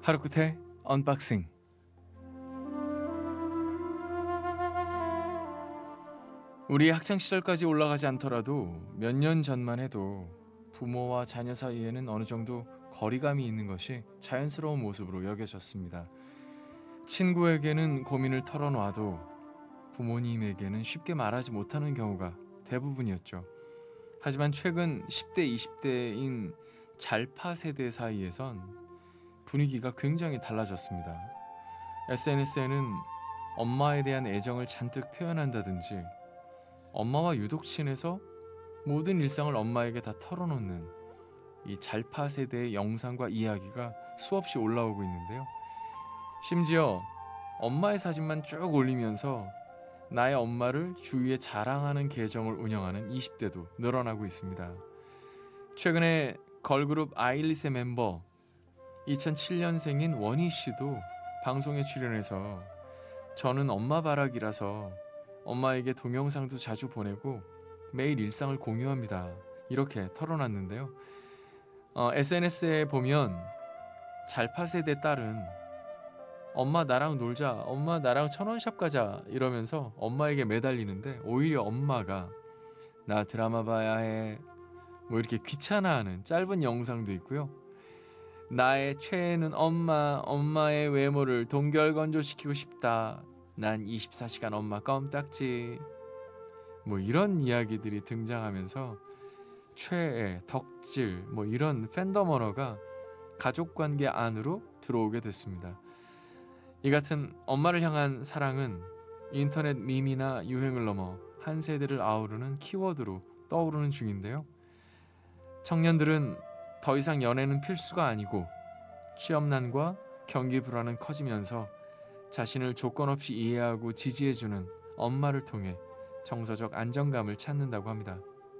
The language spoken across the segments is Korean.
하루 끝에 언박싱. 우리 학창 시절까지 올라가지 않더라도 몇 년 전만 해도 부모와 자녀 사이에는 어느 정도 거리감이 있는 것이 자연스러운 모습으로 여겨졌습니다. 친구에게는 고민을 털어놔도 부모님에게는 쉽게 말하지 못하는 경우가 대부분이었죠. 하지만 최근 10대, 20대인 잘파 세대 사이에선 분위기가 굉장히 달라졌습니다. SNS에는 엄마에 대한 애정을 잔뜩 표현한다든지 엄마와 유독 친해서 모든 일상을 엄마에게 다 털어놓는 이 잘파 세대의 영상과 이야기가 수없이 올라오고 있는데요. 심지어 엄마의 사진만 쭉 올리면서 나의 엄마를 주위에 자랑하는 계정을 운영하는 20대도 늘어나고 있습니다. 최근에 걸그룹 아일릿의 멤버 2007년생인 원희 씨도 방송에 출연해서 저는 엄마 바라기라서 엄마에게 동영상도 자주 보내고 매일 일상을 공유합니다. 이렇게 털어놨는데요. SNS에 보면 잘파 세대 딸은 엄마 나랑 놀자, 엄마 나랑 천원샵 가자 이러면서 엄마에게 매달리는데 오히려 엄마가 나 드라마 봐야 해 뭐 이렇게 귀찮아하는 짧은 영상도 있고요. 나의 최애는 엄마의 외모를 동결건조시키고 싶다. 난 24시간 엄마 껌딱지. 뭐 이런 이야기들이 등장하면서 최애, 덕질 뭐 이런 팬덤 언어가 가족관계 안으로 들어오게 됐습니다. 이 같은 엄마를 향한 사랑은 인터넷 밈이나 유행을 넘어 한 세대를 아우르는 키워드로 떠오르는 중인데요. 청년들은 더 이상 연애는 필수가 아니고 취업난과 경기 불안은 커지면서 자신을 조건 없이 이해하고 지지해주는 엄마를 통해 정서적 안정감을 찾는다고 합니다.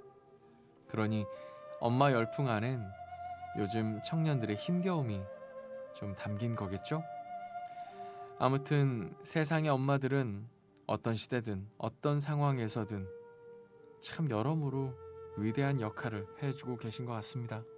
그러니 엄마 열풍 안엔 요즘 청년들의 힘겨움이 좀 담긴 거겠죠? 아무튼 세상의 엄마들은 어떤 시대든 어떤 상황에서든 참 여러모로 위대한 역할을 해주고 계신 것 같습니다.